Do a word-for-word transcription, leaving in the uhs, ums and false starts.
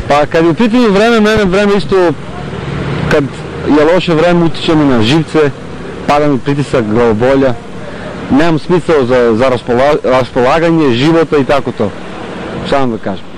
Pa kad je u pitanju vreme, mene vreme isto, kad je loše vreme, utiče mi na živce, pada mi pritisak, glavobolja, nemam smisao za, za raspolaganje života i tako to. Šta vam da kažem?